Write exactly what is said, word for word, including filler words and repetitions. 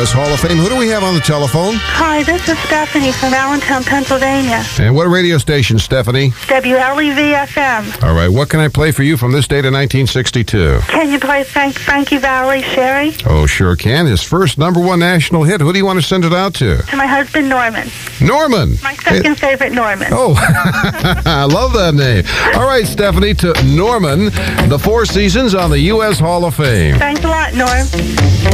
S Hall of Fame. Who do we have on the telephone? Hi, this is Stephanie from Allentown, Pennsylvania. And what radio station, Stephanie? W L E V F M. All right, what can I play for you from this date of nineteen sixty-two? Can you play Frank, Frankie Valli, Sherry? Oh, sure can. His first number one national hit. Who do you want to send it out to? To my husband, Norman. Norman. My second favorite, Norman. Oh, I love that name. All right, Stephanie, to Norman, the Four Seasons on the U S Hall of Fame. Thanks a lot, Norm.